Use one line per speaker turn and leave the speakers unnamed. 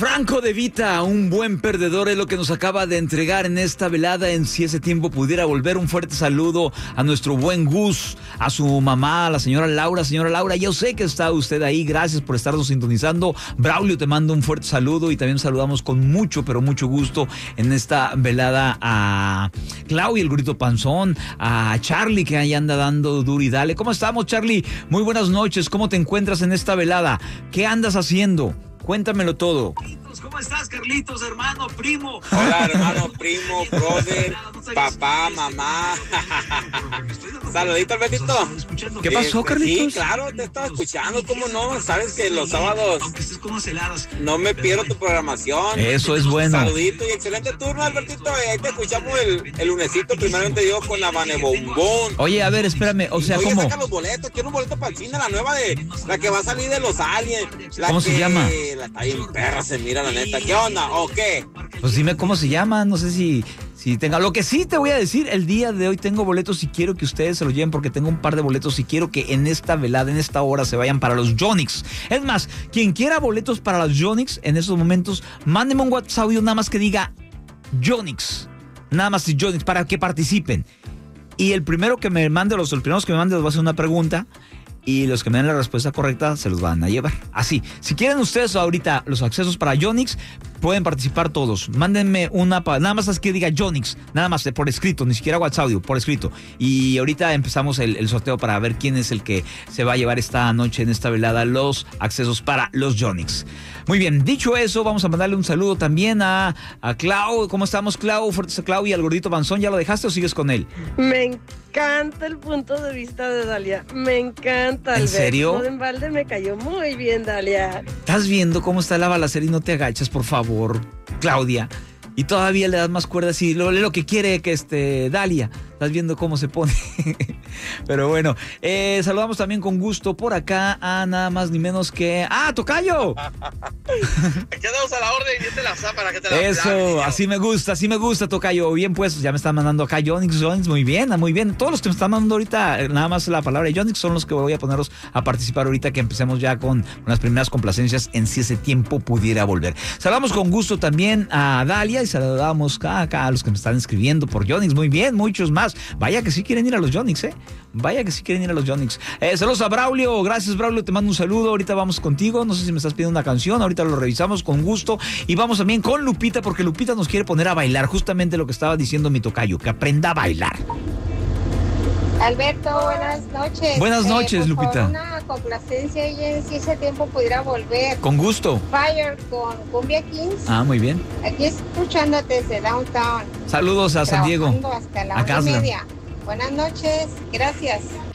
Franco De Vita, un buen perdedor, es lo que nos acaba de entregar en esta velada en Si ese tiempo pudiera volver. Un fuerte saludo a nuestro buen Gus, a su mamá, a la señora Laura. Señora Laura, yo sé que está usted ahí, gracias por estarnos sintonizando. Braulio, te mando un fuerte saludo y también saludamos con mucho, pero mucho gusto en esta velada a Clau y el Grito Panzón, a Charlie que ahí anda dando duro y dale. ¿Cómo estamos, Charlie? Muy buenas noches, ¿cómo te encuentras en esta velada? ¿Qué andas haciendo? Cuéntamelo todo.
¿Cómo estás, Carlitos, hermano, primo?
Hola, hermano, primo, brother, papá, mamá. Saludito, Albertito.
¿Qué pasó, Carlitos?
Sí, claro, te estaba escuchando, ¿cómo no? Sabes que los sábados no me pierdo tu programación.
Eso es bueno.
Saludito y excelente turno, Albertito. Ahí te escuchamos el lunesito, primeramente digo, con la Bane Bombón.
Oye, a ver, espérame, o sea, ¿cómo?
Saca los boletos, quiero un boleto para el cine, la nueva de la que va a salir de los aliens.
¿Cómo se llama?
La está bien perra, se mira la neta. ¿Qué onda? ¿O qué?
Pues dime cómo se llama, no sé si tenga. Lo que sí te voy a decir, el día de hoy tengo boletos y quiero que ustedes se los lleven porque tengo un par de boletos y quiero que en esta velada, en esta hora, se vayan para los Yonix. Es más, quien quiera boletos para los Yonix en estos momentos, mándeme un WhatsApp audio nada más que diga Yonix. Nada más Yonix para que participen. Y el primero que me mande, los primeros que me mande, les voy a hacer una pregunta. Y los que me den la respuesta correcta se los van a llevar. Así, si quieren ustedes ahorita los accesos para Yonix, pueden participar todos. Mándenme nada más que diga Yonix, nada más por escrito, ni siquiera WhatsApp audio, por escrito. Y ahorita empezamos el sorteo para ver quién es el que se va a llevar esta noche en esta velada los accesos para los Yonix. Muy bien, dicho eso, vamos a mandarle un saludo también a Clau. ¿Cómo estamos, Clau? Fuertes a Clau y al Gordito Panzón. ¿Ya lo dejaste o sigues con él?
Me encanta el punto de vista de Dalia. Me encanta.
¿En serio?
No, en balde me cayó muy bien, Dalia.
¿Estás viendo cómo está la balacera y no te agachas, por favor, Claudia? Y todavía le das más cuerdas y lo que quiere que Dalia. Estás viendo cómo se pone. Pero bueno, saludamos también con gusto por acá a nada más ni menos que... ¡Ah, tocayo!
Aquí andamos a la orden y te la para que te la
Eso, así me gusta, tocayo. Bien, pues, ya me están mandando acá Yonix, muy bien. Todos los que me están mandando ahorita, nada más la palabra Yonix, son los que voy a ponerlos a participar ahorita que empecemos ya con las primeras complacencias en Si ese tiempo pudiera volver. Saludamos con gusto también a Dalia y saludamos acá a los que me están escribiendo por Yonix. Muy bien, muchos más. Vaya que sí quieren ir a los Yonix, Vaya que sí quieren ir a los Yonix. Saludos a Braulio. Gracias, Braulio. Te mando un saludo. Ahorita vamos contigo. No sé si me estás pidiendo una canción. Ahorita lo revisamos con gusto. Y vamos también con Lupita, porque Lupita nos quiere poner a bailar. Justamente lo que estaba diciendo mi tocayo, que aprenda a bailar.
Alberto, buenas noches.
Buenas noches, Lupita.
Por una complacencia y Si ese tiempo pudiera volver.
Con gusto.
Fire con Cumbia Kings.
Ah, muy bien.
Aquí escuchándote desde Downtown.
Saludos a San Diego.
Hasta la
a
1:30. Buenas noches, gracias.